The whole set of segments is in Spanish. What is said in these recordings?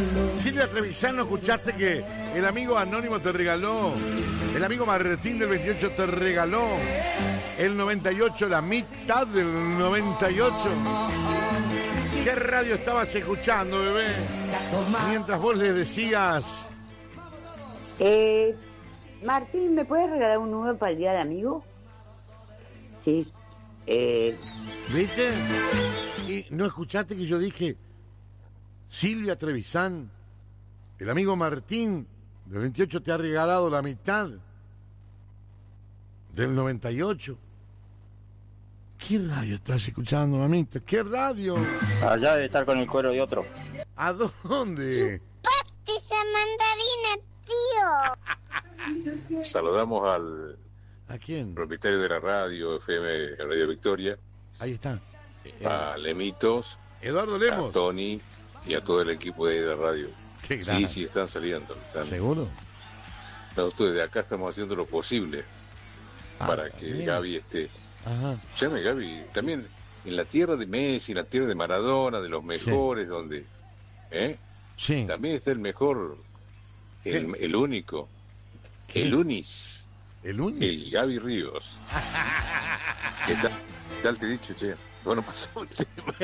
Silvia Trevisan, ¿no escuchaste que el amigo Anónimo te regaló? El amigo Martín del 28 te regaló el 98, la mitad del 98. ¿Qué radio estabas escuchando, bebé? Mientras vos les decías... Martín, ¿me puedes regalar un número para el día del amigo? Sí. ¿Viste? Y no escuchaste que yo dije... Silvia Trevisan, el amigo Martín del 28 te ha regalado la mitad del 98. ¿Qué radio estás escuchando, mamita? ¿Qué radio? Allá debe estar con el cuero de otro. ¿A dónde? ¡Chupaste esa mandarina, tío! Saludamos al ¿A quién? propietario de la radio, FM Radio Victoria. Ahí está. A Lemitos, Eduardo a Lemos. Tony y a todo el equipo de la radio. Qué grande. Sí, están saliendo. ¿Seguro? Nosotros de acá estamos haciendo lo posible para que bien. Gaby esté. Ajá. Llame Gaby, también en la tierra de Messi, en la tierra de Maradona, de los mejores, donde... Sí. También está el mejor, el único, ¿Qué? el Unis. ¿El único? El Gaby Ríos. ¿Qué tal te he dicho, che? Bueno, pasamos el tema.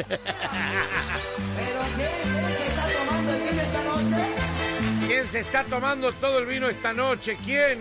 ¿Quién se está tomando todo el vino esta noche? ¿Quién?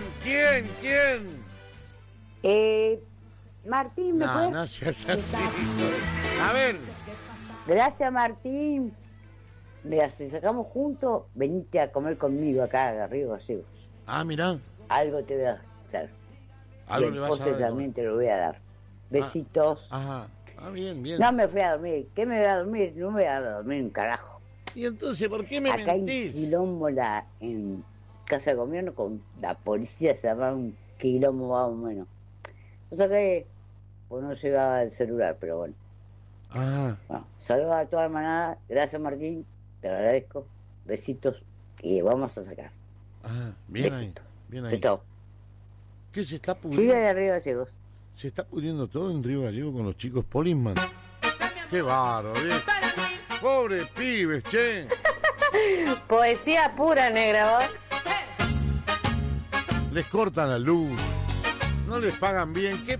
Martín, ¿me puedes? No seas así. A ver. Gracias, Martín. Mira, si sacamos juntos, venite a comer conmigo acá arriba, así. Ah, mirá. Algo te voy a dar. Algo Y le el vas a postre dar. también te lo voy a dar. Besitos. Ajá. Ah, bien. No me fui a dormir. ¿Qué me voy a dormir? No me voy a dormir un carajo. ¿Y entonces por qué me Acá hay mentís? quilombo en casa de gobierno con la policía, se llama un quilombo más o menos. O sea que, pues no llevaba el celular, pero bueno. Bueno, saludos a toda la manada. Gracias, Martín. Te lo agradezco. Besitos. Y vamos a sacar. Bien Besitos. ahí. Bien ahí. De todo. ¿Qué se está pudriendo? Sigue de arriba, chicos. Se está pudriendo todo en Río Gallego con los chicos Polisman. Qué bárbaro, ¿eh? Pobre pibes, che. Poesía pura, negra, ¿vos? Les cortan la luz. No les pagan bien. ¿Qué